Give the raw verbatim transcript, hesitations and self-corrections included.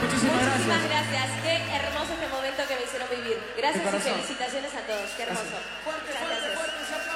muchísimas, Muchísimas gracias. gracias. Qué hermoso este momento que me hicieron vivir. Gracias De y corazón. felicitaciones a todos. Qué hermoso. Gracias. Fuerte, Muchas fuerte, gracias. fuerte ese aplauso.